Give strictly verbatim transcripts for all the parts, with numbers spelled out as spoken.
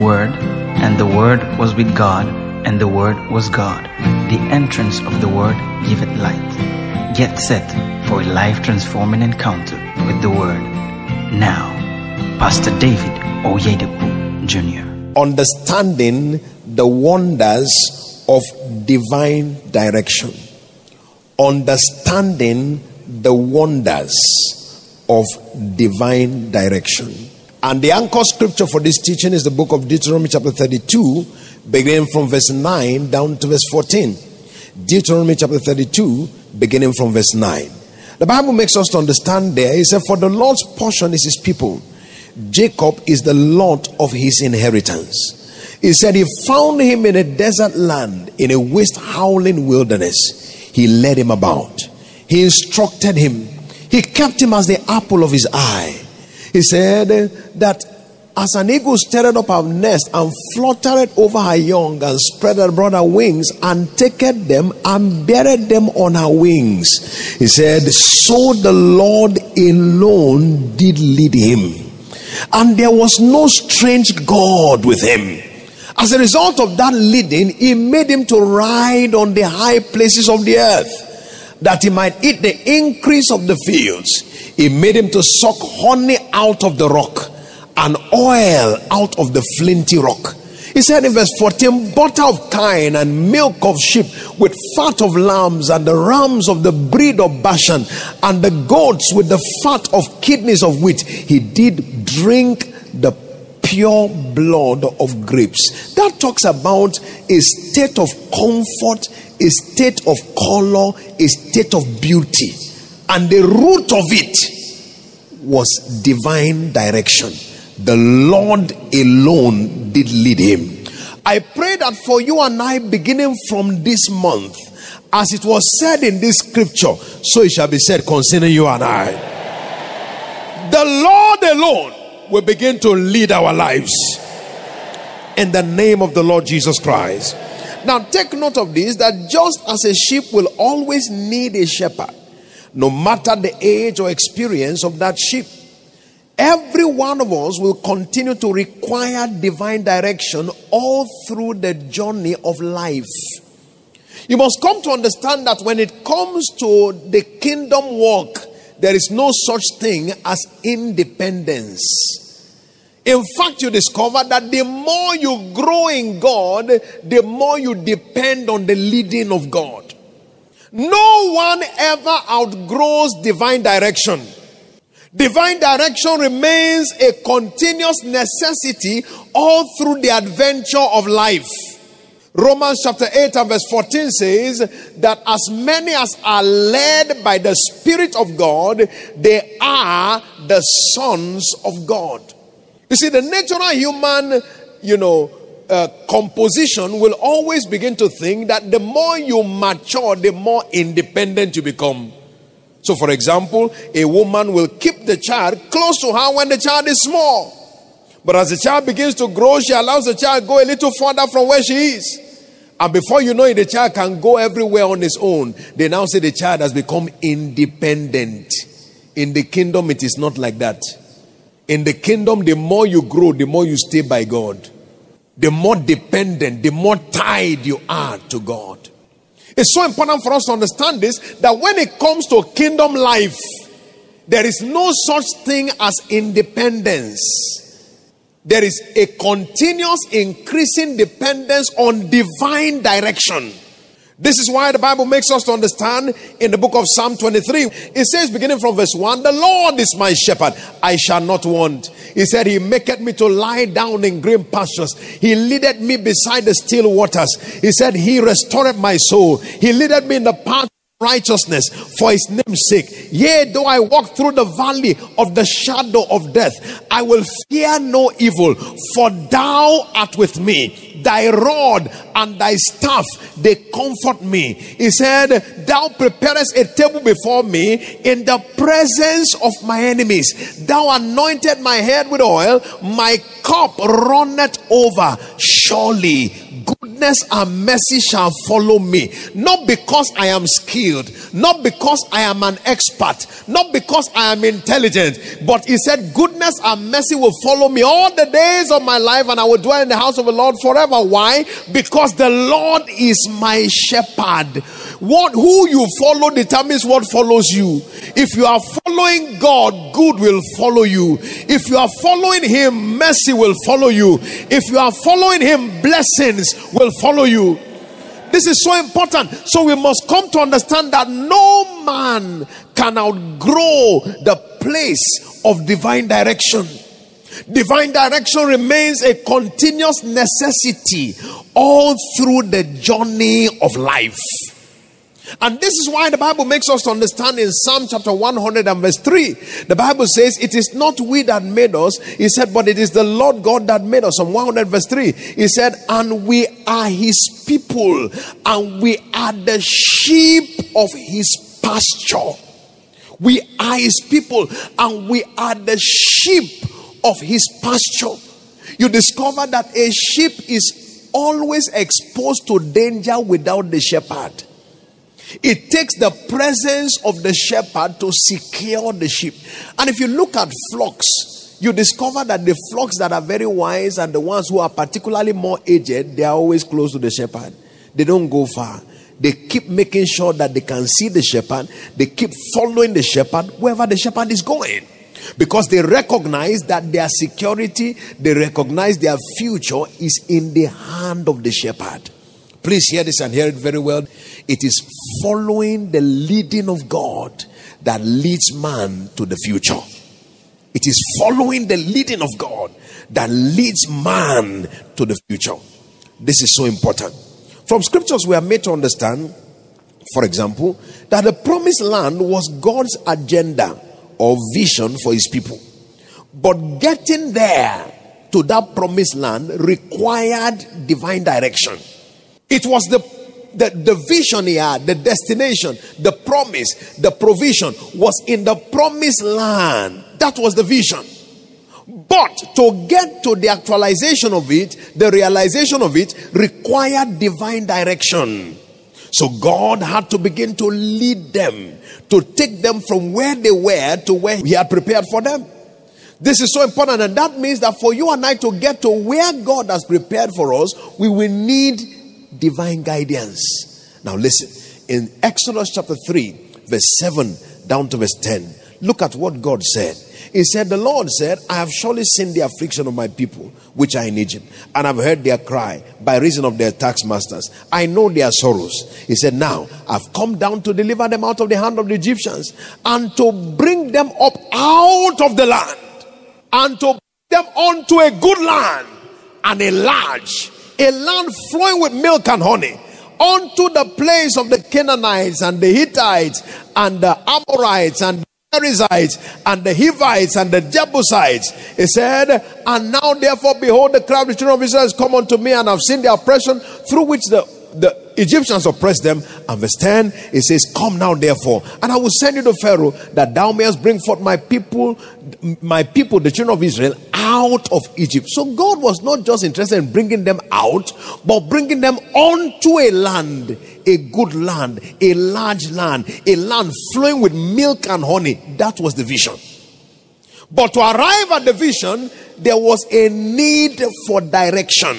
Word, and the Word was with God, and the Word was God. The entrance of the Word giveth light. Get set for a life-transforming encounter with the Word. Now, Pastor David Oyedepo Junior Understanding the wonders of divine direction. Understanding the wonders of divine direction. And the anchor scripture for this teaching is the book of Deuteronomy chapter thirty-two, beginning from verse nine down to verse fourteen. Deuteronomy chapter thirty-two, beginning from verse nine. The Bible makes us to understand there, it said, for the Lord's portion is his people. Jacob is the Lord of his inheritance. He said he found him in a desert land, in a waste howling wilderness. He led him about. He instructed him. He kept him as the apple of his eye. He said that as an eagle stirred up her nest and fluttered over her young and spread abroad her wings and taketh them and buried them on her wings. He said, so the Lord alone did lead him. And there was no strange God with him. As a result of that leading, he made him to ride on the high places of the earth, that he might eat the increase of the fields. He made him to suck honey out of the rock and oil out of the flinty rock. He said in verse fourteen, butter of kine and milk of sheep with fat of lambs and the rams of the breed of Bashan and the goats with the fat of kidneys of wheat. He did drink the pure blood of grapes. That talks about a state of comfort, a state of color, a state of beauty. And the root of it was divine direction. The Lord alone did lead him. I pray that for you and I, beginning from this month, as it was said in this scripture, so it shall be said concerning you and I. The Lord alone will begin to lead our lives. In the name of the Lord Jesus Christ. Now take note of this, that just as a sheep will always need a shepherd, no matter the age or experience of that sheep, every one of us will continue to require divine direction all through the journey of life. You must come to understand that when it comes to the kingdom walk, there is no such thing as independence. In fact, you discover that the more you grow in God, the more you depend on the leading of God. No one ever outgrows divine direction. Divine direction remains a continuous necessity all through the adventure of life. Romans chapter eight and verse fourteen says that as many as are led by the Spirit of God, they are the sons of God. You see, the natural human, you know, Uh, composition will always begin to think that the more you mature, the more independent you become. So for example, a woman will keep the child close to her when the child is small. But as the child begins to grow, she allows the child go a little further from where she is. And before you know it, the child can go everywhere on his own. They now say the child has become independent. In the kingdom, it is not like that. In the kingdom, the more you grow, the more you stay by God. The more dependent, the more tied you are to God. It's so important for us to understand this, that when it comes to kingdom life, there is no such thing as independence. There is a continuous increasing dependence on divine direction. This is why the Bible makes us to understand in the book of Psalm twenty-three. It says, beginning from verse one, the Lord is my shepherd, I shall not want. He said, he maketh me to lie down in green pastures. He leadeth me beside the still waters. He said, he restored my soul. He leadeth me in the path of righteousness for his name's sake. Yea, though I walk through the valley of the shadow of death, I will fear no evil, for thou art with me. Thy rod and thy staff, they comfort me. He said, thou preparest a table before me in the presence of my enemies. Thou anointed my head with oil, my cup runneth over. Surely goodness goodness and mercy shall follow me. Not because I am skilled, not because I am an expert, not because I am intelligent, but he said goodness and mercy will follow me all the days of my life, and I will dwell in the house of the Lord forever. Why? Because the Lord is my shepherd. What who you follow determines what follows you. If you are following God, good will follow you. If you are following him, mercy will follow you. If you are following him, blessings will follow you. This is so important. So we must come to understand that no man can outgrow the place of divine direction. Divine direction remains a continuous necessity all through the journey of life. And this is why the Bible makes us to understand in Psalm chapter one hundred and verse three. The Bible says, it is not we that made us. He said, but it is the Lord God that made us. Psalm one hundred verse three. He said, and we are his people, and we are the sheep of his pasture. We are his people, and we are the sheep of his pasture. You discover that a sheep is always exposed to danger without the shepherd. It takes the presence of the shepherd to secure the sheep. And if you look at flocks, you discover that the flocks that are very wise and the ones who are particularly more aged, they are always close to the shepherd. They don't go far. They keep making sure that they can see the shepherd. They keep following the shepherd wherever the shepherd is going. Because they recognize that their security, they recognize their future is in the hand of the shepherd. Please hear this and hear it very well. It is following the leading of God that leads man to the future. It is following the leading of God that leads man to the future. This is so important. From scriptures we are made to understand, for example, that the promised land was God's agenda or vision for his people. But getting there to that promised land required divine direction. It was the, the, the vision he had, the destination, the promise, the provision was in the promised land. That was the vision. But to get to the actualization of it, the realization of it required divine direction. So God had to begin to lead them, to take them from where they were to where he had prepared for them. This is so important, and that means that for you and I to get to where God has prepared for us, we will need divine guidance. Now listen, in Exodus chapter three verse seven down to verse ten, look at what God said. He said, the Lord said, I have surely seen the affliction of my people which are in Egypt, and I've heard their cry by reason of their taskmasters. I know their sorrows. He said, now I've come down to deliver them out of the hand of the Egyptians, and to bring them up out of the land, and to bring them onto a good land, and a large, a land flowing with milk and honey, unto the place of the Canaanites and the Hittites and the Amorites and the Perizzites and the Hivites and the Jebusites. He said, and now therefore behold, the cry of the children of Israel has come unto me, and I've seen the oppression through which the, the Egyptians oppressed them. And verse ten, it says, come now therefore, and I will send you to Pharaoh, that thou mayest bring forth my people, my people, the children of Israel, out of Egypt. So God was not just interested in bringing them out, but bringing them onto a land, a good land, a large land, a land flowing with milk and honey. That was the vision. But to arrive at the vision, there was a need for direction.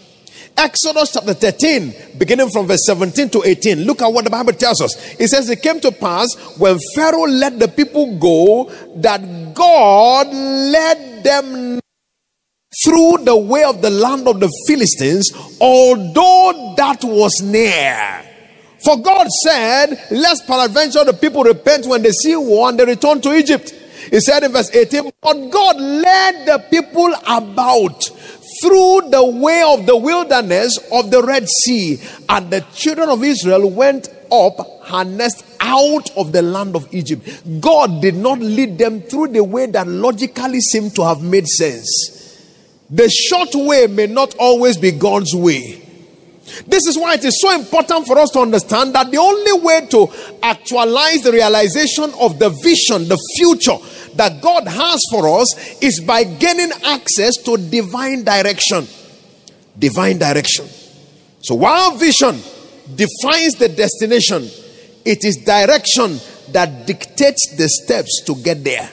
Exodus chapter thirteen, beginning from verse seventeen to eighteen. Look at what the Bible tells us. It says, it came to pass when Pharaoh let the people go, that God led them through the way of the land of the Philistines, although that was near. For God said, lest peradventure the people repent when they see war and they return to Egypt. He said in verse eighteen, but God led the people about through the way of the wilderness of the Red Sea, and the children of Israel went up harnessed out of the land of Egypt. God did not lead them through the way that logically seemed to have made sense. The short way may not always be God's way. This is why it is so important for us to understand that the only way to actualize the realization of the vision, the future that God has for us, is by gaining access to divine direction. Divine direction. So while vision defines the destination, it is direction that dictates the steps to get there.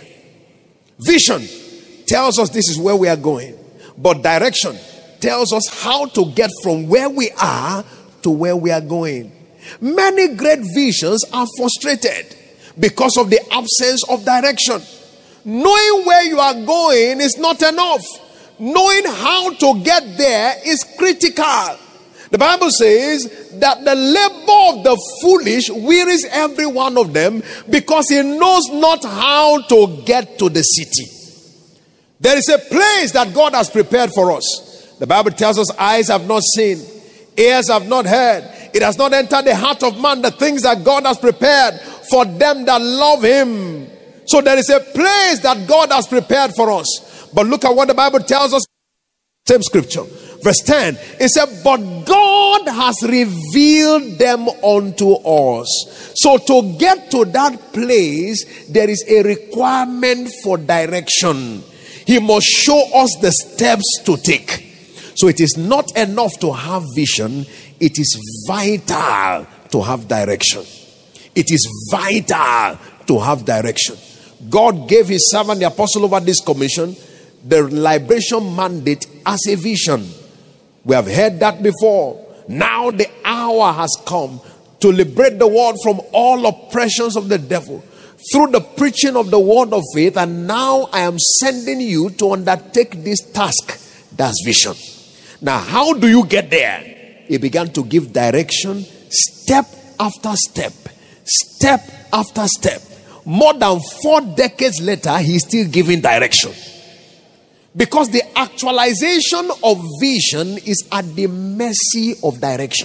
Vision tells us this is where we are going, but direction tells us how to get from where we are to where we are going. Many great visions are frustrated because of the absence of direction. Knowing where you are going is not enough. Knowing how to get there is critical. The Bible says that the labor of the foolish wearies every one of them, because he knows not how to get to the city. There is a place that God has prepared for us. The Bible tells us, eyes have not seen, ears have not heard, it has not entered the heart of man, the things that God has prepared for them that love him. So there is a place that God has prepared for us. But look at what the Bible tells us. Same scripture. Verse ten. It said, but God has revealed them unto us. So to get to that place, there is a requirement for direction. He must show us the steps to take. So it is not enough to have vision. It is vital to have direction. It is vital to have direction. God gave his servant, the apostle, over this commission, the liberation mandate as a vision. We have heard that before. Now the hour has come to liberate the world from all oppressions of the devil through the preaching of the word of faith. And now I am sending you to undertake this task. That's vision. Now, how do you get there? He began to give direction step after step, step after step. More than four decades later, he's still giving direction. Because the actualization of vision is at the mercy of direction.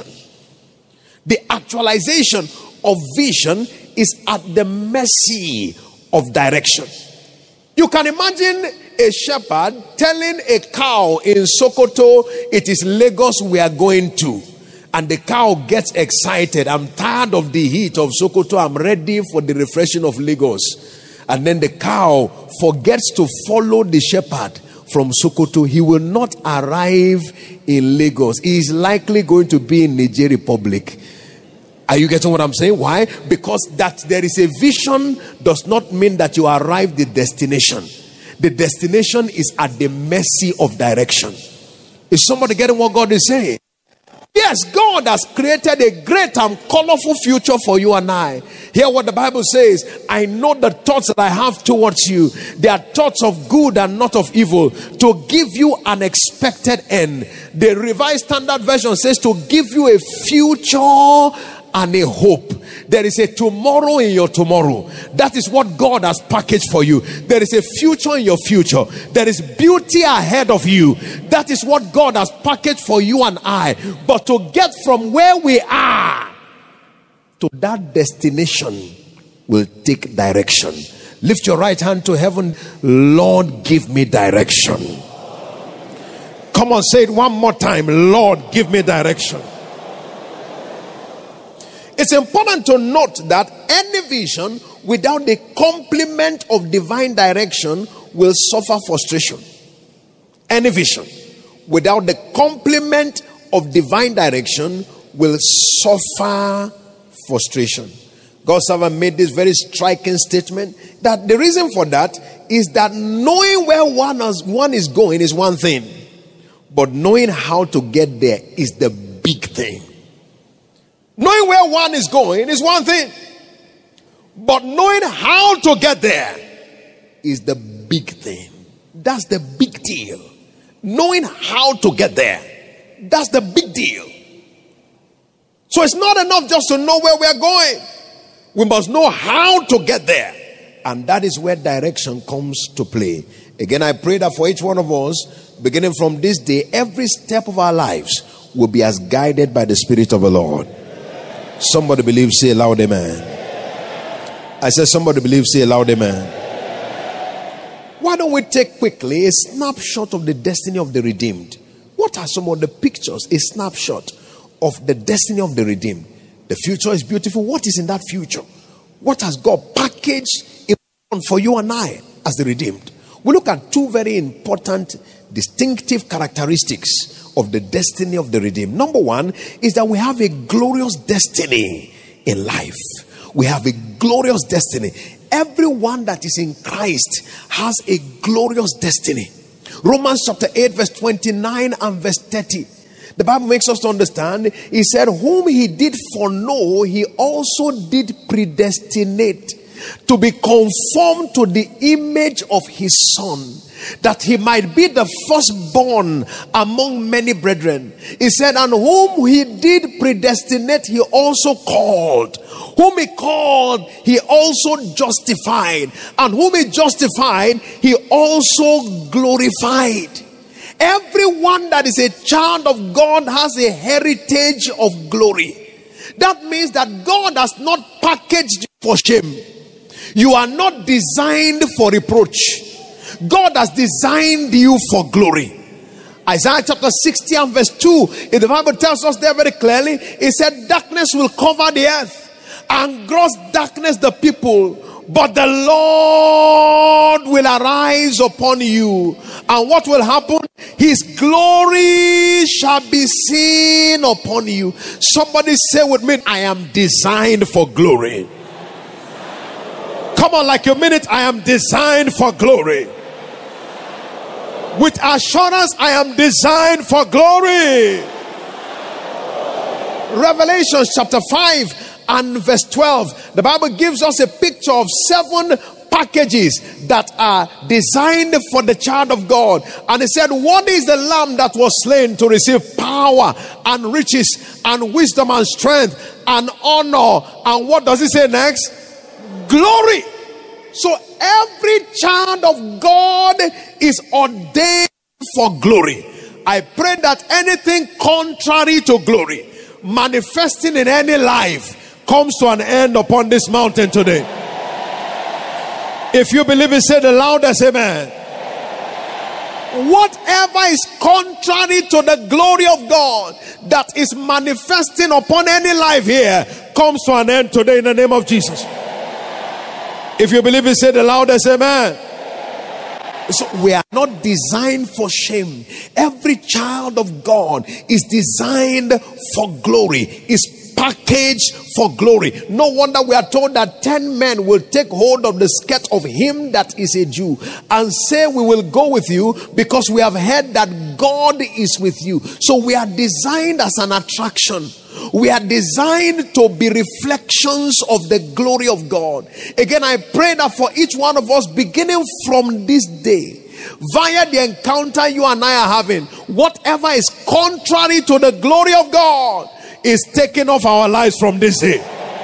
The actualization of vision is at the mercy of direction. You can imagine a shepherd telling a cow in Sokoto, it is Lagos we are going to. And the cow gets excited. I'm tired of the heat of Sokoto. I'm ready for the refreshing of Lagos. And then the cow forgets to follow the shepherd from Sokoto. He will not arrive in Lagos. He is likely going to be in Niger Republic. Are you getting what I'm saying? Why? Because that there is a vision does not mean that you arrive the destination. The destination is at the mercy of direction. Is somebody getting what God is saying? Yes, God has created a great and colorful future for you and I. Hear what the Bible says. I know the thoughts that I have towards you. They are thoughts of good and not of evil, to give you an expected end. The Revised Standard Version says to give you a future and a hope. There is a tomorrow in your tomorrow. That is what God has packaged for you. There is a future in your future. There is beauty ahead of you. That is what God has packaged for you and I. But to get from where we are to that destination will take direction. Lift your right hand to heaven. Lord, give me direction. Come on, say it one more time. Lord, give me direction. It's important to note that any vision without the complement of divine direction will suffer frustration. Any vision without the complement of divine direction will suffer frustration. God's servant made this very striking statement that the reason for that is that knowing where one is, one is going is one thing, but knowing how to get there is the big thing. Knowing where one is going is one thing, but knowing how to get there is the big thing. That's the big deal. Knowing how to get there, that's the big deal. So it's not enough just to know where we are going. We must know how to get there. And that is where direction comes to play. Again, I pray that for each one of us, beginning from this day, every step of our lives will be as guided by the Spirit of the Lord. Somebody believe, say loud amen. I said somebody believe, say loud amen. Why don't we take quickly a snapshot of the destiny of the redeemed? What are some of the pictures? A snapshot of the destiny of the redeemed. The future is beautiful. What is in that future? What has God packaged for you and I as the redeemed? We look at two very important, distinctive characteristics of the destiny of the redeemed. Number one is that we have a glorious destiny in life. We have a glorious destiny. Everyone that is in Christ has a glorious destiny. Romans chapter eight verse twenty-nine and verse thirty. The Bible makes us to understand. He said, whom he did foreknow, he also did predestinate to be conformed to the image of his son, that he might be the firstborn among many brethren. He said, and whom he did predestinate, he also called. Whom he called, he also justified. And whom he justified, he also glorified. Everyone that is a child of God has a heritage of glory. That means that God has not packaged you for shame. You are not designed for reproach. God has designed you for glory. Isaiah chapter sixty and verse two, in the Bible tells us there very clearly, it said, darkness will cover the earth and gross darkness the people, but the Lord will arise upon you. And what will happen? His glory shall be seen upon you. Somebody say with me, I am designed for glory. Come on, like you mean it. I am designed for glory. With assurance, I am designed for glory. Revelation chapter five and verse twelve. The Bible gives us a picture of seven packages that are designed for the child of God. And it said, what is the lamb that was slain to receive power and riches and wisdom and strength and honor? And what does it say next? Glory. So every child of God is ordained for glory. I pray that anything contrary to glory manifesting in any life comes to an end upon this mountain today. If you believe it, say the loudest amen. Whatever is contrary to the glory of God that is manifesting upon any life here comes to an end today in the name of Jesus. If you believe it, say the loudest amen. So we are not designed for shame. Every child of God is designed for glory, is packaged for glory. No wonder we are told that ten men will take hold of the skirt of him that is a Jew and say, we will go with you because we have heard that God is with you. So we are designed as an attraction. We are designed to be reflections of the glory of God. Again, I pray that for each one of us, beginning from this day, via the encounter you and I are having, whatever is contrary to the glory of God is taken off our lives from this day.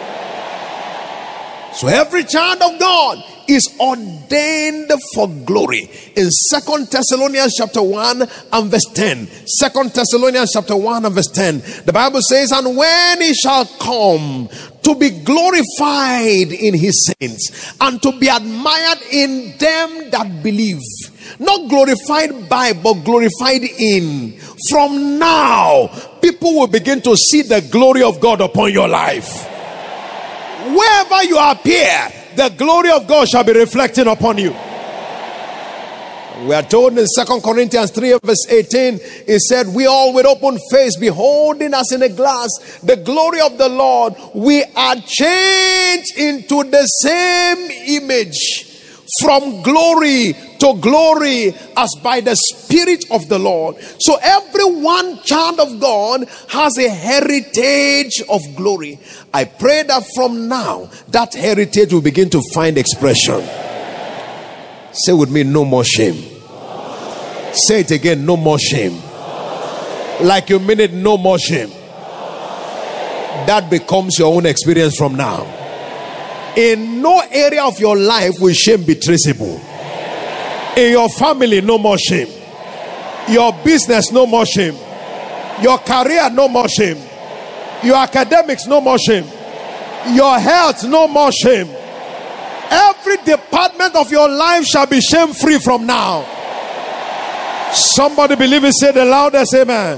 So every child of God is ordained for glory. In Second Thessalonians chapter one and verse ten. Second Thessalonians chapter one and verse ten. The Bible says, and when he shall come to be glorified in his saints and to be admired in them that believe. Not glorified by, but glorified in. From now, people will begin to see the glory of God upon your life. Wherever you appear, the glory of God shall be reflecting upon you. We are told in Second Corinthians three verse eighteen, it said, we all with open face, beholding as in a glass the glory of the Lord, we are changed into the same image, from glory to glory, as by the Spirit of the Lord. So every one child of God has a heritage of glory. I pray that from now, that heritage will begin to find expression. Say with me, no more shame. Say it again, no more shame. Like you mean it, no more shame. That becomes your own experience from now. In no area of your life will shame be traceable. In your family, no more shame. Your business, no more shame. Your career, no more shame. Your academics, no more shame. Your health, no more shame. Every department of your life shall be shame-free from now. Somebody believe it, say the loudest amen.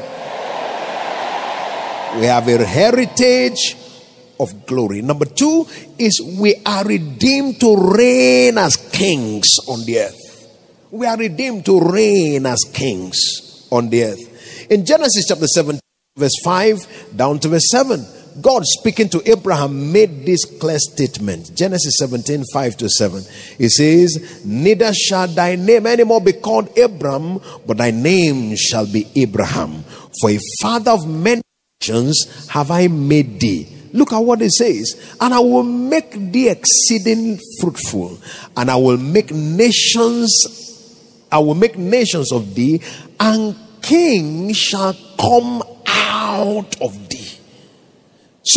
We have a heritage of glory. Number two is we are redeemed to reign as kings on the earth. We are redeemed to reign as kings on the earth. In Genesis chapter seven, verse five down to verse seven, God speaking to Abraham made this clear statement. Genesis seventeen, five to seven. He says, neither shall thy name anymore be called Abram, but thy name shall be Abraham. For a father of many nations have I made thee. Look at what it says. And I will make thee exceeding fruitful, and I will make nations, I will make nations of thee, and kings shall come out of thee. So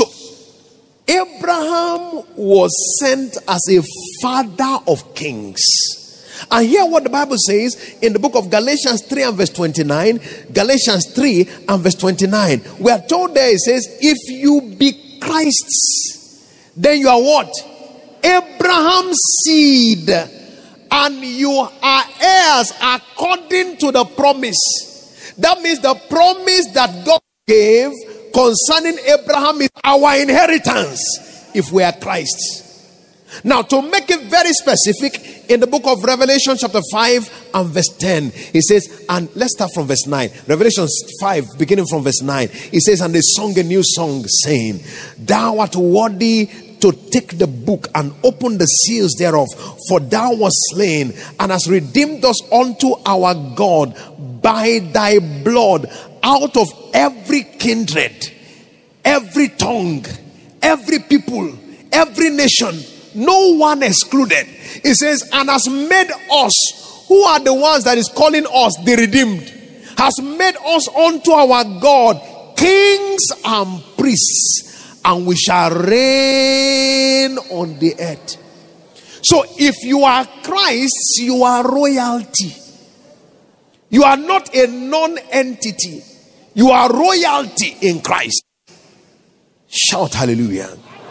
Abraham was sent as a father of kings. And hear what the Bible says in the book of Galatians three and verse twenty-nine. Galatians three and verse twenty-nine. We are told there, it says, if you be Christ's, then you are what? Abraham's seed, and you are heirs according to the promise. That means the promise that God gave concerning Abraham is our inheritance if we are Christ. Now, to make it very specific, in the book of Revelation chapter five and verse ten, he says, and let's start from verse nine. Revelation five, beginning from verse nine, he says, and they sung a new song, saying, thou art worthy to take the book and open the seals thereof, for thou wast slain and hast redeemed us unto our God by thy blood out of every kindred, every tongue, every people, every nation, no one excluded. It says, and has made us, who are the ones that is calling us the redeemed, has made us unto our God kings and priests, and we shall reign on the earth. So if you are Christ, you are royalty. You are not a non-entity. You are royalty in Christ. Shout hallelujah.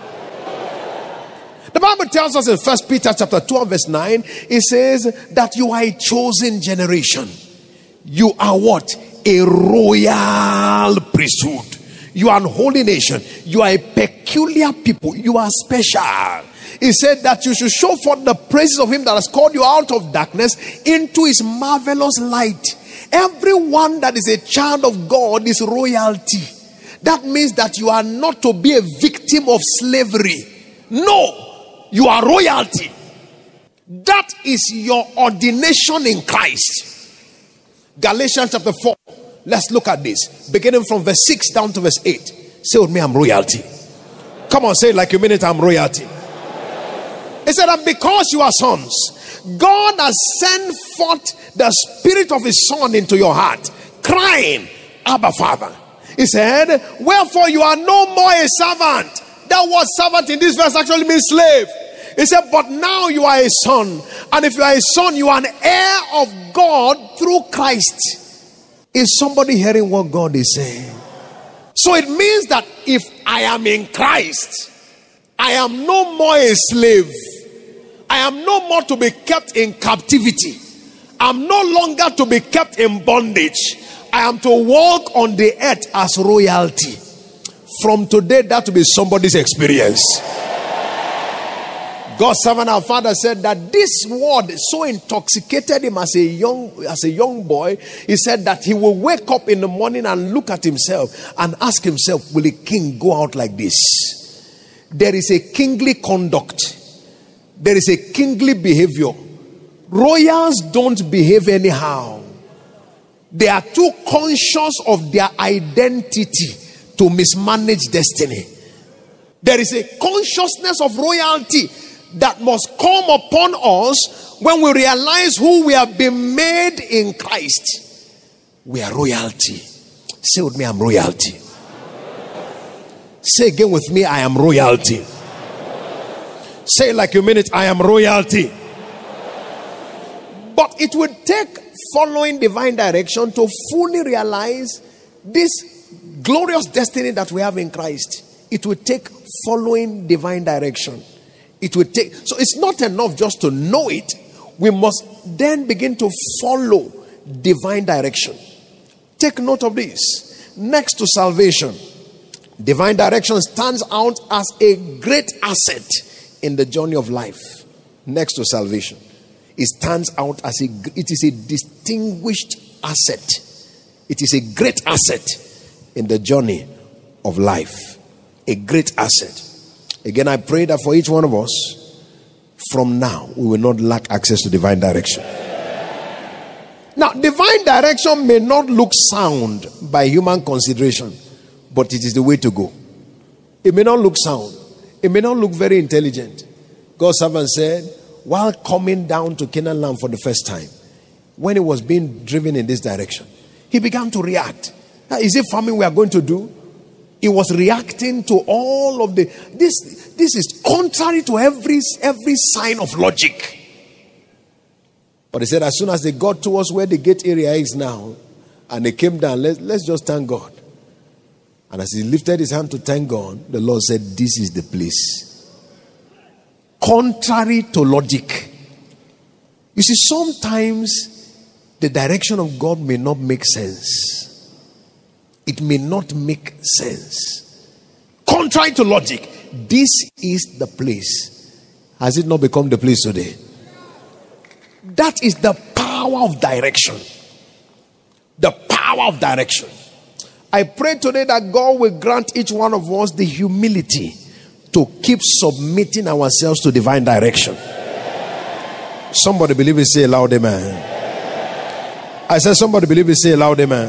The Bible tells us in First Peter chapter two verse nine, it says that you are a chosen generation. You are what? A royal priesthood. You are a holy nation. You are a peculiar people. You are special. He said that you should show forth the praises of him that has called you out of darkness into his marvelous light. Everyone that is a child of God is royalty. That means that you are not to be a victim of slavery. No. You are royalty. That is your ordination in Christ. Galatians chapter four. Let's look at this. Beginning from verse six down to verse eight. Say with me, I'm royalty. Come on, say it like you mean it, I'm royalty. He said that because you are sons, God has sent forth the spirit of his son into your heart, crying, Abba Father. He said, wherefore you are no more a servant. That word servant in this verse actually means slave. He said, but now you are a son. And if you are a son, you are an heir of God through Christ. Is somebody hearing what God is saying? So it means that if I am in Christ, I am no more a slave. I am no more to be kept in captivity. I'm no longer to be kept in bondage. I am to walk on the earth as royalty. From today, that will be somebody's experience. God's servant, our father, said that this word so intoxicated him as a young as a young boy. He said that he will wake up in the morning and look at himself and ask himself, will a king go out like this? There is a kingly conduct. There is a kingly behavior. Royals don't behave anyhow. They are too conscious of their identity to mismanage destiny. There is a consciousness of royalty that must come upon us when we realize who we have been made in Christ. We are royalty. Say with me, I'm royalty. Say again with me, I am royalty. Say it like you mean it, I am royalty. But it will take following divine direction to fully realize this glorious destiny that we have in Christ. It will take following divine direction. It will take, so it's not enough just to know it. We must then begin to follow divine direction. Take note of this. Next to salvation, divine direction stands out as a great asset in the journey of life. Next to salvation, it stands out as a, it is a distinguished asset It is a great asset in the journey of life. A great asset. Again, I pray that for each one of us, from now, we will not lack access to divine direction. Now, divine direction may not look sound by human consideration, but it is the way to go. It may not look sound. It may not look very intelligent. God's servant said, while coming down to Canaan land for the first time, when he was being driven in this direction, he began to react. Is it farming we are going to do? He was reacting to all of the... This, this is contrary to every, every sign of logic. But he said, as soon as they got towards where the gate area is now, and they came down, let, let's just thank God. And as he lifted his hand to thank God, the Lord said, this is the place. Contrary to logic. You see, sometimes the direction of God may not make sense. It may not make sense. Contrary to logic, this is the place. Has it not become the place today? That is the power of direction. The power of direction. I pray today that God will grant each one of us the humility to keep submitting ourselves to divine direction. Somebody believe it, say loud amen. I said somebody believe it, say loud amen.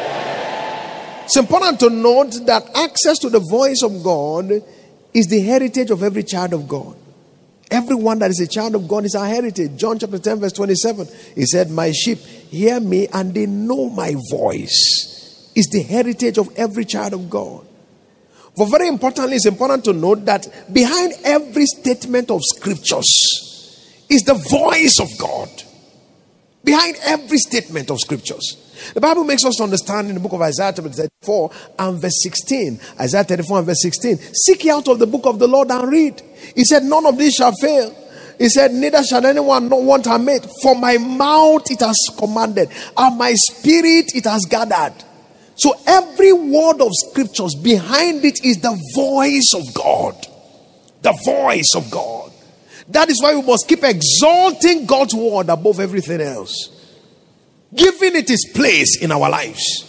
It's important to note that access to the voice of God is the heritage of every child of God. Everyone that is a child of God is our heritage. John chapter ten verse twenty-seven. He said, my sheep hear me and they know my voice. It's the heritage of every child of God. But very importantly, it's important to note that behind every statement of scriptures is the voice of God. Behind every statement of scriptures. The Bible makes us understand in the book of Isaiah chapter thirty-four and verse sixteen. Isaiah thirty-four and verse sixteen. Seek ye out of the book of the Lord and read. He said, none of these shall fail. He said, neither shall anyone not want her mate. For my mouth it has commanded, and my spirit it has gathered. So every word of scriptures, behind it is the voice of God. The voice of God. That is why we must keep exalting God's word above everything else. Giving it its place in our lives.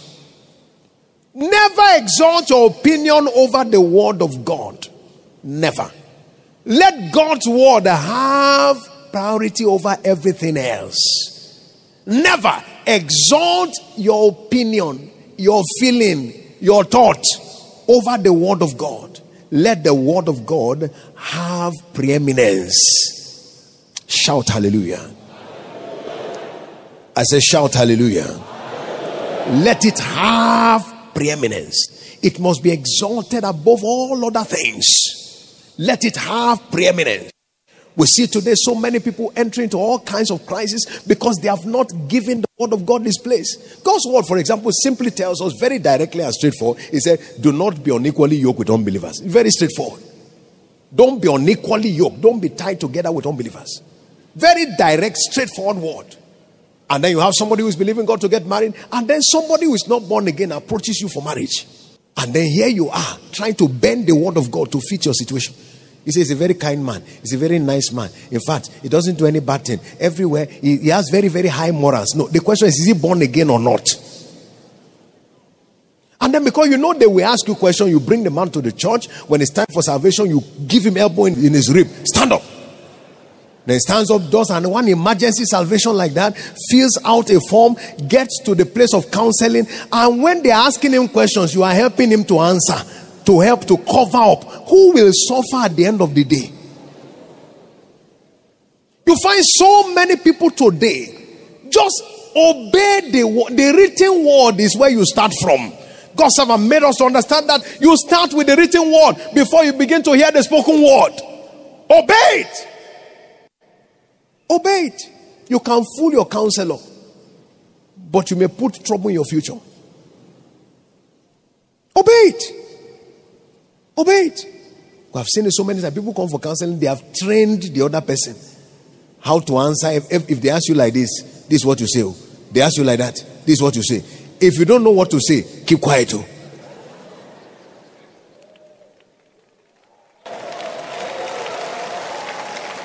Never exalt your opinion over the word of God. Never. Let God's word have priority over everything else. Never exalt your opinion, your feeling, your thought over the word of God. Let the word of God have preeminence. Shout hallelujah. I say shout hallelujah. Let it have preeminence. It must be exalted above all other things. Let it have preeminence. We see today so many people entering into all kinds of crises because they have not given the word of God this place. God's word, for example, simply tells us very directly and straightforward. He said, do not be unequally yoked with unbelievers. Very straightforward. Don't be unequally yoked. Don't be tied together with unbelievers. Very direct, straightforward word. And then you have somebody who is believing God to get married, and then somebody who is not born again approaches you for marriage. And then here you are trying to bend the word of God to fit your situation. He says he's a very kind man. He's a very nice man. In fact, he doesn't do any bad thing. Everywhere, he, he has very, very high morals. No, the question is, is he born again or not? And then because you know they will ask you a question, you bring the man to the church. When it's time for salvation, you give him elbow in, in his rib. Stand up. Then he stands up, does and one emergency salvation like that, fills out a form, gets to the place of counseling, and when they're asking him questions, you are helping him to answer, to help to cover up. Who will suffer at the end of the day? You find so many people today just obey the the written word is where you start from. God have made us to understand that you start with the written word before you begin to hear the spoken word. Obey it. Obey it. You can fool your counselor, but you may put trouble in your future. Obey it. Obey it. I've seen it so many times. People come for counseling, they have trained the other person how to answer. If, if, if they ask you like this, this is what you say. Oh. They ask you like that, this is what you say. If you don't know what to say, keep quiet. Oh.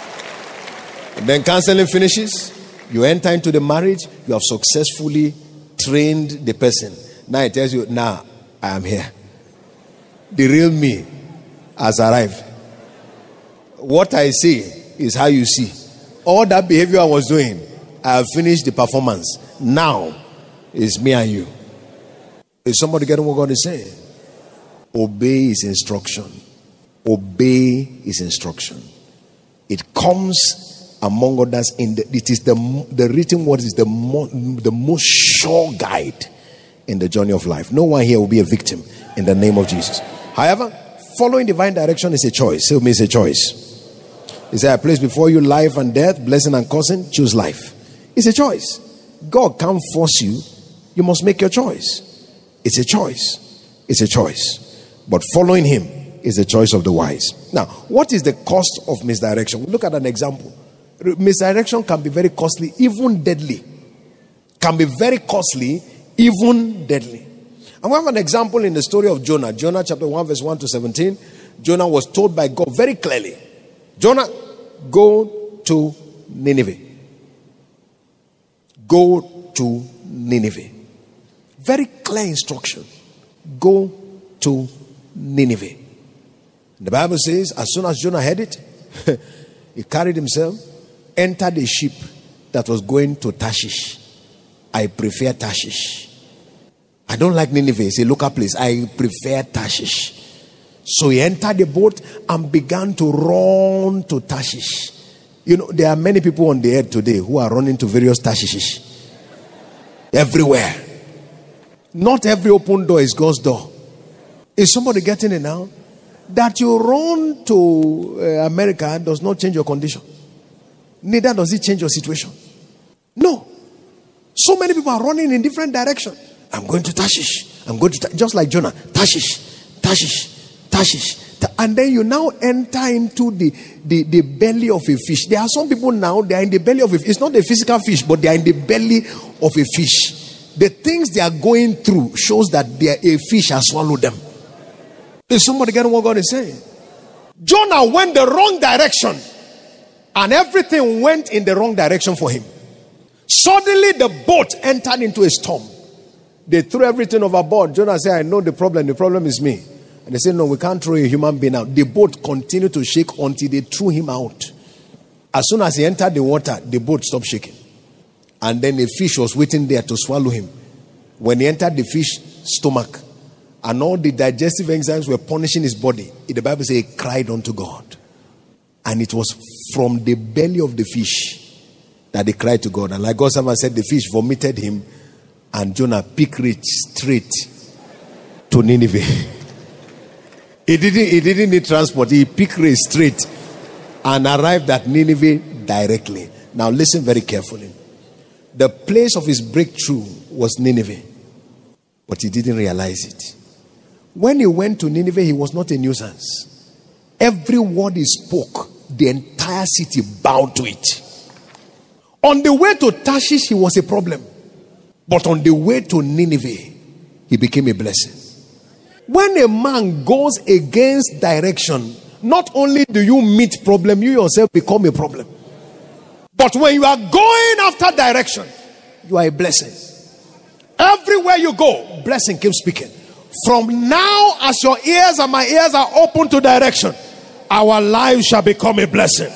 Then counseling finishes, you enter into the marriage, you have successfully trained the person. Now it tells you, now nah, I am here. The real me has arrived. What I see is how you see. All that behavior I was doing, I have finished the performance. Now it's me and you. Is somebody getting what God is saying? Obey his instruction. Obey his instruction. It comes among others in the, it is the the written word is the mo, the most sure guide in the journey of life. No one here will be a victim in the name of Jesus. However, following divine direction is a choice. Say with me, it's a choice. He said, I place before you life and death, blessing and cursing. Choose life. It's a choice. God can't force you. You must make your choice. It's a choice. It's a choice. But following him is the choice of the wise. Now, what is the cost of misdirection? We'll look at an example. Misdirection can be very costly, even deadly. Can be very costly, even deadly. And we have an example in the story of Jonah. Jonah chapter one verse one to seventeen. Jonah was told by God very clearly, Jonah, go to Nineveh. Go to Nineveh. Very clear instruction. Go to Nineveh. The Bible says, as soon as Jonah heard it, he carried himself, entered a ship that was going to Tarshish. I prefer Tarshish. I don't like Nineveh. It's a local place. I prefer Tarshish. So he entered the boat and began to run to Tarshish. You know, there are many people on the earth today who are running to various Tarshishes. Everywhere. Not every open door is God's door. Is somebody getting it now? That you run to uh, America does not change your condition. Neither does it change your situation. No. So many people are running in different directions. I'm going to Tarshish. I'm going to, Ta- just like Jonah. Tarshish. Tarshish. Tarshish. And then you now enter into the, the, the belly of a fish. There are some people now, they are in the belly of a fish. It's not a physical fish, but they are in the belly of a fish. The things they are going through shows that they are, a fish has swallowed them. Is somebody getting what God is saying? Jonah went the wrong direction, and everything went in the wrong direction for him. Suddenly the boat entered into a storm. They threw everything overboard. Jonah said, I know the problem. The problem is me. And they said, no, we can't throw a human being out. The boat continued to shake until they threw him out. As soon as he entered the water, the boat stopped shaking. And then a fish was waiting there to swallow him. When he entered the fish stomach, and all the digestive enzymes were punishing his body, the Bible says he cried unto God. And it was from the belly of the fish that they cried to God. And like God said, the fish vomited him, and Jonah picked straight to Nineveh. He didn't, he didn't need transport. He picked straight and arrived at Nineveh directly. Now listen very carefully. The place of his breakthrough was Nineveh, but he didn't realize it. When he went to Nineveh, he was not a nuisance. Every word he spoke, the entire city bowed to it. On the way to Tarshish, he was a problem. But on the way to Nineveh, he became a blessing. When a man goes against direction, not only do you meet problem, you yourself become a problem. But when you are going after direction, you are a blessing. Everywhere you go, blessing keeps speaking. From now, as your ears and my ears are open to direction, our lives shall become a blessing.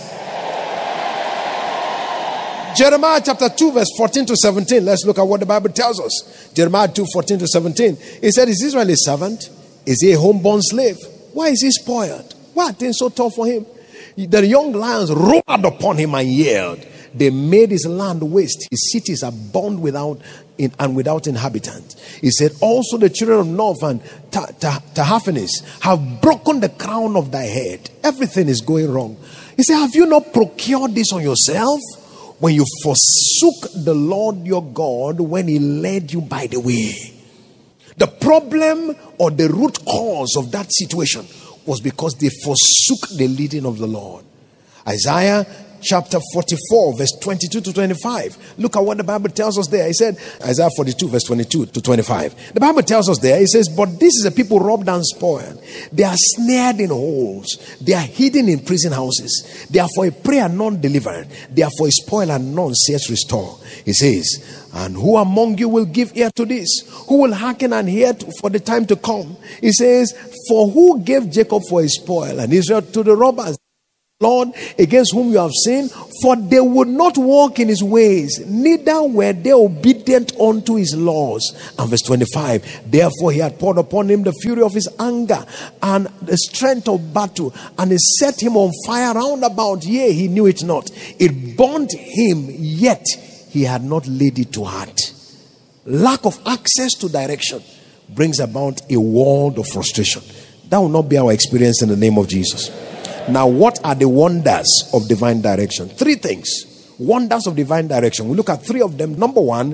Jeremiah chapter two verse fourteen to seventeen. Let's look at what the Bible tells us. Jeremiah two fourteen to seventeen. It said, is Israel a servant? Is he a homeborn slave? Why is he spoiled? Why are things so tough for him? The young lions roared upon him and yelled. They made his land waste. His cities are burned without in, and without inhabitants. He said, also the children of North and Tahaphanes have broken the crown of thy head. Everything is going wrong. He said, have you not procured this on yourself when you forsook the Lord your God when he led you by the way? The problem or the root cause of that situation was because they forsook the leading of the Lord. Isaiah chapter forty-four, verse twenty-two to twenty-five. Look at what the Bible tells us there. He said, Isaiah forty-two, verse twenty-two to twenty-five. The Bible tells us there, it says, but this is a people robbed and spoiled. They are snared in holes. They are hidden in prison houses. They are for a prey and none delivered. They are for a spoil and none says restore. He says, and who among you will give ear to this? Who will hearken and hear to, for the time to come? He says, for who gave Jacob for a spoil and Israel to the robbers? Lord, against whom you have sinned, for they would not walk in his ways, neither were they obedient unto his laws. And verse twenty-five, therefore he had poured upon him the fury of his anger and the strength of battle, and he set him on fire round about, yea, he knew it not. It burnt him, yet he had not laid it to heart. Lack of access to direction brings about a world of frustration. That will not be our experience in the name of Jesus. Now, what are the wonders of divine direction? Three things. Wonders of divine direction. We look at three of them. Number one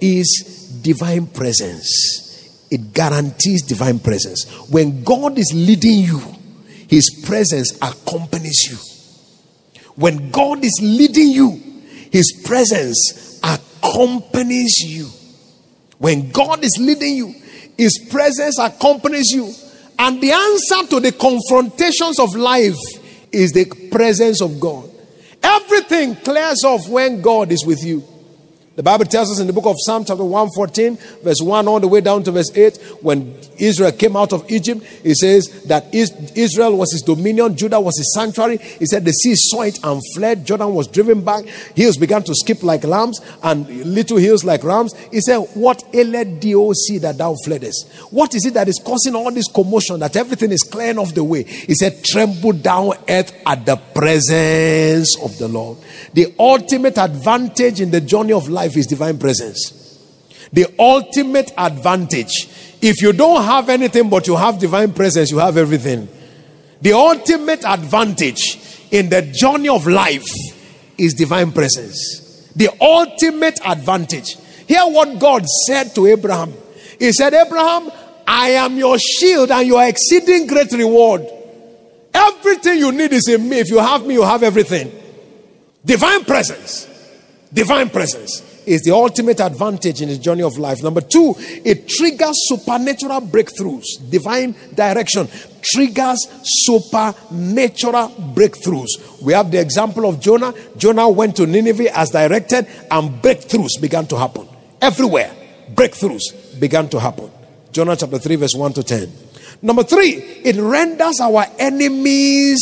is divine presence. It guarantees divine presence. When God is leading you, his presence accompanies you. When God is leading you, his presence accompanies you. When God is leading you, his presence accompanies you. And the answer to the confrontations of life is the presence of God. Everything clears off when God is with you. The Bible tells us in the book of Psalm chapter one fourteen, verse one all the way down to verse eight, when Israel came out of Egypt, it says that Israel was his dominion, Judah was his sanctuary. He said the sea saw it and fled. Jordan was driven back. Hills began to skip like lambs and little hills like rams. He said, what ailed thee, O sea, that thou fleddest? What is it that is causing all this commotion, that everything is clearing off the way? He said, tremble down earth at the presence of the Lord. The ultimate advantage in the journey of life is divine presence. The ultimate advantage. If you don't have anything but you have divine presence, you have everything. The ultimate advantage in the journey of life is divine presence. The ultimate advantage. Hear what God said to Abraham. He said, Abraham, I am your shield and your exceeding great reward. Everything you need is in me. If you have me, you have everything. Divine presence. Divine presence is the ultimate advantage in the journey of life. Number two, it triggers supernatural breakthroughs. Divine direction triggers supernatural breakthroughs. We have the example of Jonah. Jonah went to Nineveh as directed, and breakthroughs began to happen. Everywhere, breakthroughs began to happen. Jonah chapter three, verse one to ten. Number three, it renders our enemies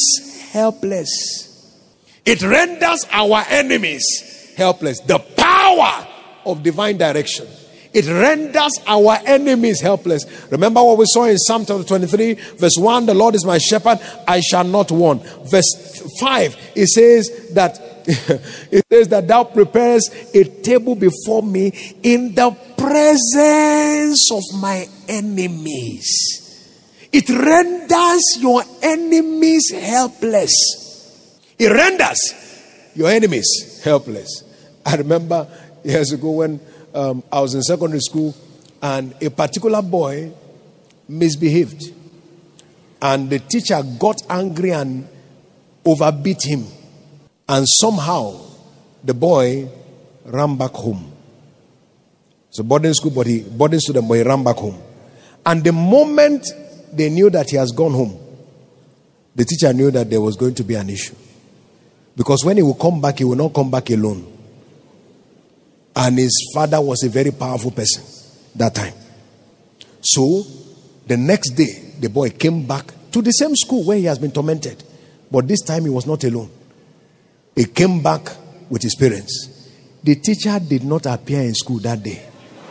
helpless. It renders our enemies helpless. The power of divine direction. It renders our enemies helpless. Remember what we saw in Psalm twenty-three, verse one, the Lord is my shepherd, I shall not want. Verse five, it says that it says that thou preparest a table before me in the presence of my enemies. It renders your enemies helpless. It renders your enemies helpless. I remember years ago when um, I was in secondary school and a particular boy misbehaved. And the teacher got angry and overbeat him. And somehow the boy ran back home. It's a boarding school, but he boarding student, but he ran back home. And the moment they knew that he has gone home, the teacher knew that there was going to be an issue. Because when he will come back, he will not come back alone. And his father was a very powerful person that time. So the next day, the boy came back to the same school where he has been tormented. But this time he was not alone. He came back with his parents. The teacher did not appear in school that day.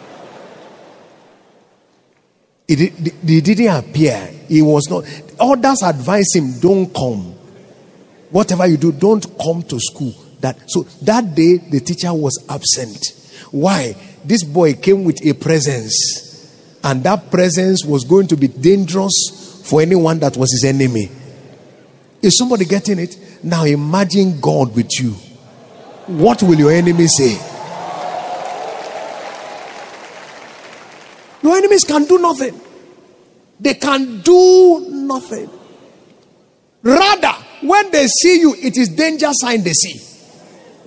He, did, he didn't appear. He was not. Others advised him, don't come. Whatever you do, don't come to school. That so that day the teacher was absent. Why? This boy came with a presence, and that presence was going to be dangerous for anyone that was his enemy. Is somebody getting it? Now imagine God with you. What will your enemy say? Your enemies can do nothing. They can do nothing. Rather, when they see you, it is danger sign they see.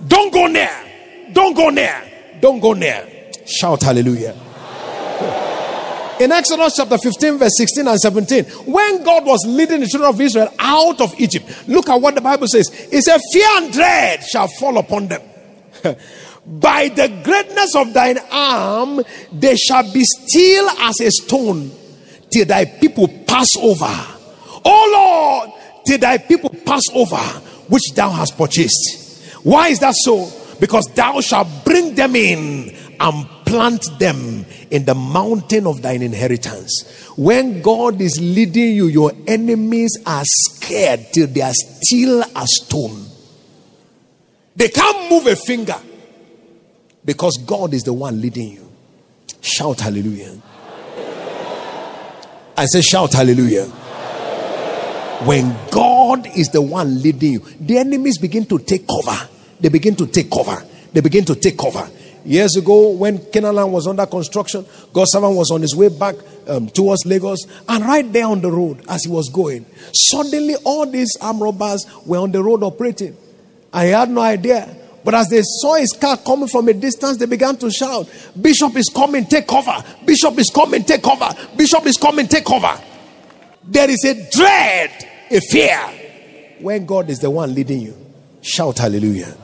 Don't go near. Don't go near. Don't go near. Shout hallelujah. In Exodus chapter fifteen, verse sixteen and seventeen, when God was leading the children of Israel out of Egypt, look at what the Bible says. It said, fear and dread shall fall upon them. By the greatness of thine arm, they shall be still as a stone till thy people pass over. Oh Lord, till thy people pass over, which thou hast purchased. Why is that so? Because thou shalt bring them in and plant them in the mountain of thine inheritance. When God is leading you, your enemies are scared till they are still as stone. They can't move a finger because God is the one leading you. Shout hallelujah. I say shout hallelujah. When God is the one leading you, the enemies begin to take cover. They begin to take cover. They begin to take cover. Years ago, when Canaan was under construction, God's servant was on his way back um, towards Lagos, and right there on the road, as he was going, suddenly all these armed robbers were on the road operating. I had no idea. But as they saw his car coming from a distance, they began to shout, Bishop is coming, take cover. Bishop is coming, take cover. Bishop is coming, take cover. There is a dread, a fear, when God is the one leading you. Shout hallelujah.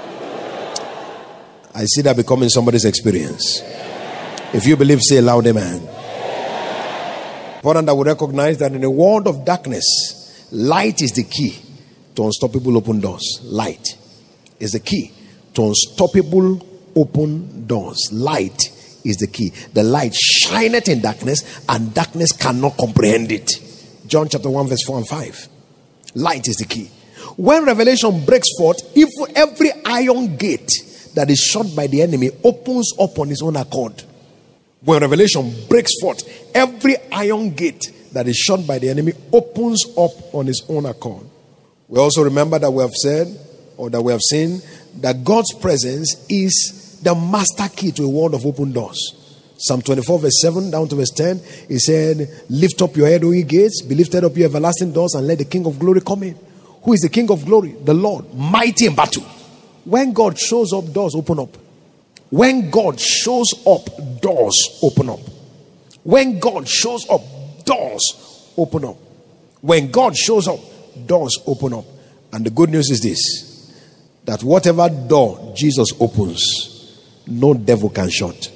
I see that becoming somebody's experience. If you believe, say loud amen. Important that we recognize that in a world of darkness, light is the key to unstoppable open doors. Light is the key to unstoppable open doors. Light is the key. The light shineth in darkness, and darkness cannot comprehend it. John chapter one, verse four and five. Light is the key. When revelation breaks forth, if every iron gate that is shut by the enemy opens up on its own accord. When revelation breaks forth, every iron gate that is shut by the enemy opens up on its own accord. We also remember that we have said, or that we have seen, that God's presence is the master key to a world of open doors. Psalm twenty-four, verse seven down to verse ten, he said, lift up your head, O ye gates, be lifted up, ye everlasting doors, and let the King of glory come in. Who is the King of glory? The Lord, mighty in battle. When God shows up, doors open up. When God shows up, doors open up. When God shows up, doors open up. When God shows up, doors open up. And the good news is this, that whatever door Jesus opens, no devil can shut.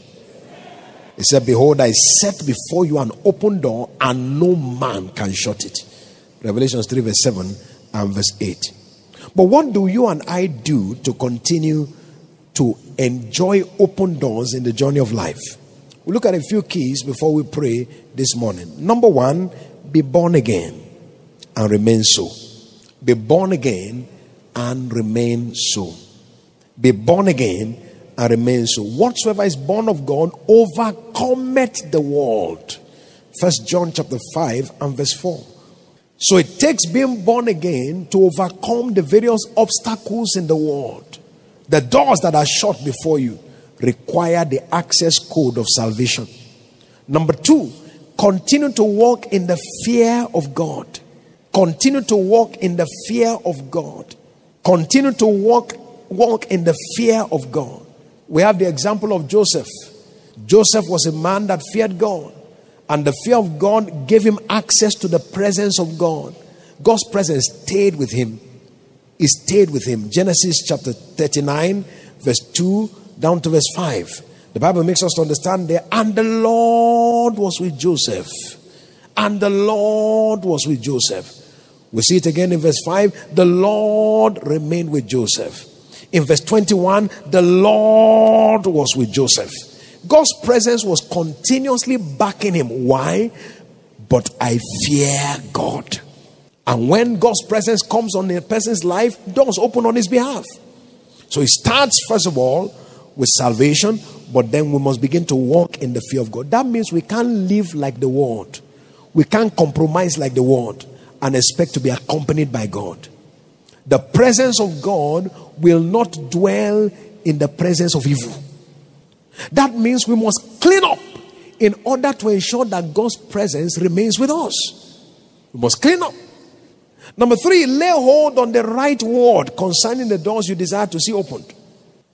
He said, behold, I set before you an open door, and no man can shut it. Revelation three, verse seven and verse eight. But what do you and I do to continue to enjoy open doors in the journey of life? We'll look at a few keys before we pray this morning. Number one, be born again and remain so. Be born again and remain so. Be born again and remain so. Whatsoever is born of God overcometh the world. First John chapter five and verse four. So it takes being born again to overcome the various obstacles in the world. The doors that are shut before you require the access code of salvation. Number two, continue to walk in the fear of God. Continue to walk in the fear of God. Continue to walk, walk in the fear of God. We have the example of Joseph. Joseph was a man that feared God. And the fear of God gave him access to the presence of God. God's presence stayed with him. It stayed with him. Genesis chapter thirty-nine, verse two down to verse five. The Bible makes us to understand there. And the Lord was with Joseph. And the Lord was with Joseph. We see it again in verse five. The Lord remained with Joseph. In verse twenty-one, the Lord was with Joseph. God's presence was continuously backing him. Why? But I fear God. And when God's presence comes on a person's life, doors open on his behalf. So it starts first of all with salvation, but then we must begin to walk in the fear of God. That means we can't live like the world. We can't compromise like the world and expect to be accompanied by God. The presence of God will not dwell in the presence of evil. That means we must clean up in order to ensure that God's presence remains with us. We must clean up. Number three, lay hold on the right word concerning the doors you desire to see opened.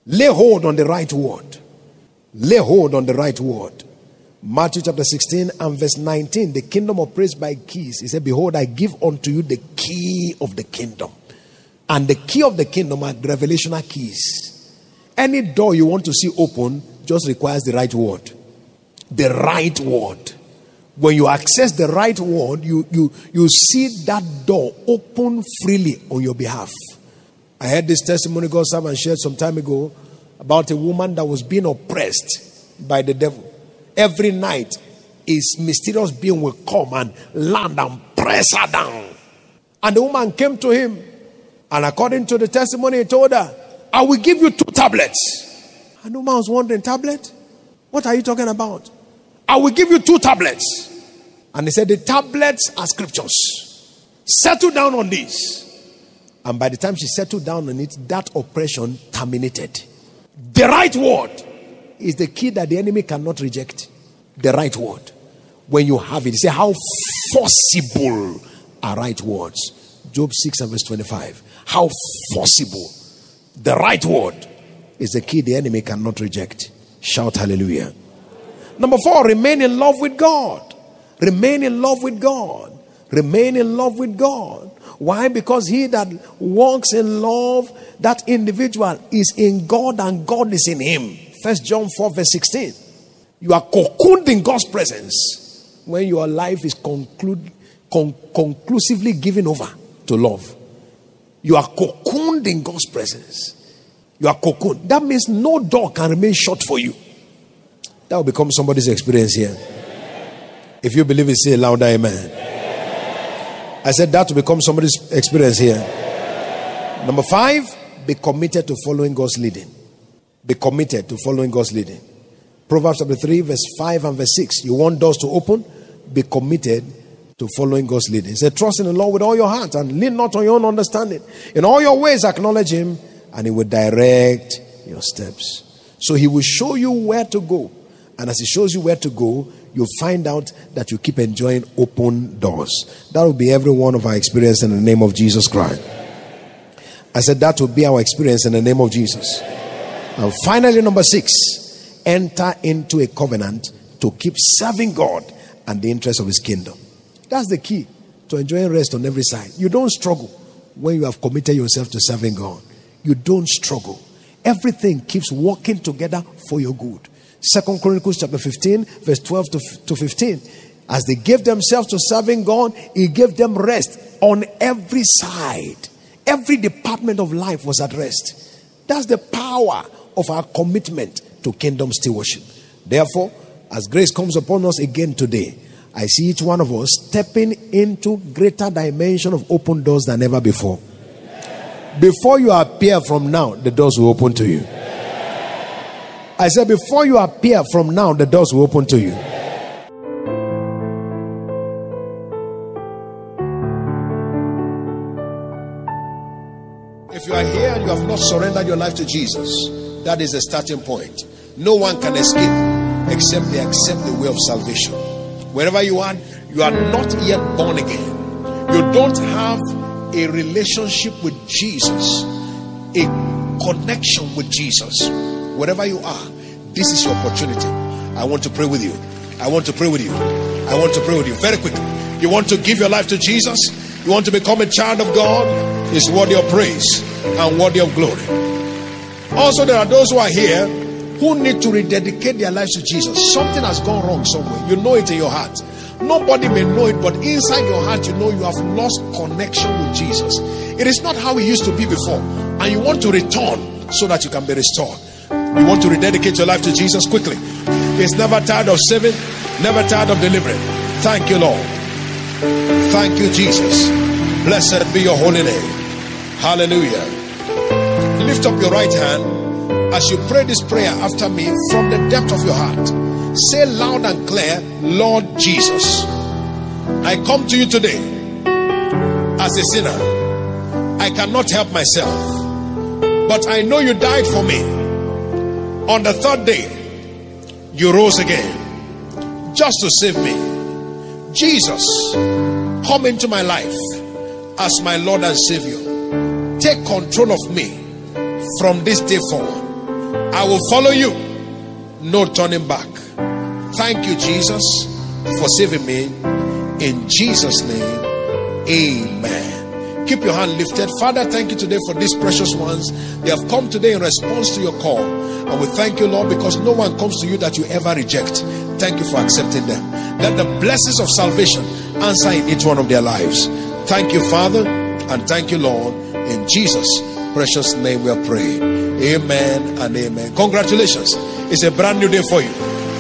Lay hold on the right word. Lay hold on the right word. Matthew chapter sixteen and verse nineteen. The kingdom operates by keys. He said, behold, I give unto you the key of the kingdom. And the key of the kingdom are the revelational keys. Any door you want to see open just requires the right word. The right word. When you access the right word, you, you, you see that door open freely on your behalf. I heard this testimony God someone shared some time ago about a woman that was being oppressed by the devil. Every night, his mysterious being will come and land and press her down. And the woman came to him, and according to the testimony, he told her, I will give you two tablets. And the woman was wondering, tablet? What are you talking about? I will give you two tablets. And he said, the tablets are scriptures. Settle down on these. And by the time she settled down on it, that oppression terminated. The right word is the key that the enemy cannot reject. The right word. When you have it, you say, how forcible are right words? Job six and verse twenty-five. How forcible. The right word is the key the enemy cannot reject. Shout hallelujah. Number four, remain in love with God. Remain in love with God. Remain in love with God. Why? Because he that walks in love, that individual is in God and God is in him. First John four verse sixteen. You are cocooned in God's presence when your life is conclude, con- conclusively given over to love. You are cocooned in God's presence. You are cocooned. That means no door can remain shut for you. That will become somebody's experience here. If you believe it, say louder amen. I said that will become somebody's experience here. Number five, be committed to following God's leading. Be committed to following God's leading. Proverbs chapter three, verse five and verse six. You want doors to open? Be committed to following God's leading. He said, trust in the Lord with all your heart and lean not on your own understanding. In all your ways acknowledge him and he will direct your steps. So he will show you where to go. And as he shows you where to go, you'll find out that you keep enjoying open doors. That will be every one of our experience in the name of Jesus Christ. I said that will be our experience in the name of Jesus. And finally, number six, enter into a covenant to keep serving God and the interest of his kingdom. That's the key to enjoying rest on every side. You don't struggle when you have committed yourself to serving God. You don't struggle. Everything keeps working together for your good. Second Chronicles chapter fifteen, verse twelve to fifteen. As they gave themselves to serving God, he gave them rest on every side. Every department of life was at rest. That's the power of our commitment to kingdom stewardship. Therefore, as grace comes upon us again today, I see each one of us stepping into greater dimension of open doors than ever before. Before you appear from now, the doors will open to you. I said, before you appear from now, the doors will open to you. If you are here and you have not surrendered your life to Jesus, that is the starting point. No one can escape except they accept the way of salvation. Wherever you are, you are not yet born again. You don't have a relationship with Jesus, a connection with Jesus. Wherever you are, this is your opportunity. I want to pray with you. I want to pray with you. I want to pray with you. Very quickly. You want to give your life to Jesus? You want to become a child of God? It's worthy of praise and worthy of glory. Also, there are those who are here who need to rededicate their lives to Jesus. Something has gone wrong somewhere. You know it in your heart. Nobody may know it, but inside your heart, you know you have lost connection with Jesus. It is not how it used to be before. And you want to return so that you can be restored. You want to rededicate your life to Jesus quickly. He's never tired of saving, never tired of delivering. Thank you, Lord. Thank you, Jesus. Blessed be your holy name. Hallelujah. Lift up your right hand as you pray this prayer after me from the depth of your heart. Say loud and clear, Lord Jesus, I come to you today as a sinner. I cannot help myself, but I know you died for me. On the third day, you rose again just to save me. Jesus, come into my life as my Lord and Savior. Take control of me from this day forward. I will follow you. No turning back. Thank you, Jesus, for saving me. In Jesus' name, amen. Keep your hand lifted. Father, thank you today for these precious ones. They have come today in response to your call. And we thank you, Lord, because no one comes to you that you ever reject. Thank you for accepting them. Let the blessings of salvation answer in each one of their lives. Thank you, Father, and thank you, Lord. In Jesus' precious name we are praying. Amen and amen. Congratulations. It's a brand new day for you.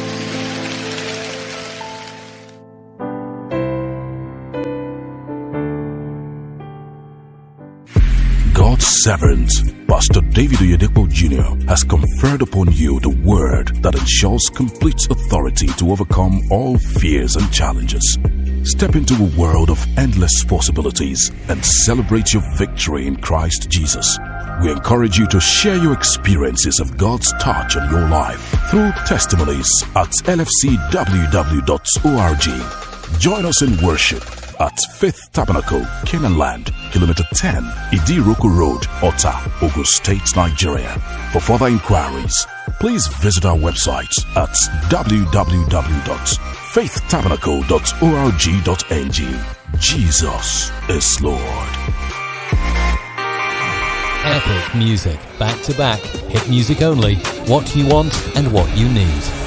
God's servant, Pastor David Oyedepo Junior, has conferred upon you the word that ensures complete authority to overcome all fears and challenges. Step into a world of endless possibilities and celebrate your victory in Christ Jesus. We encourage you to share your experiences of God's touch on your life through testimonies at L F C W W dot org. Join us in worship at Faith Tabernacle, Canaan Land, Kilometer ten, Idiroko Road, Ota, Ogun State, Nigeria. For further inquiries, please visit our website at w w w dot faith tabernacle dot org dot n g. Jesus is Lord. Epic music, back to back, hit music only, what you want and what you need.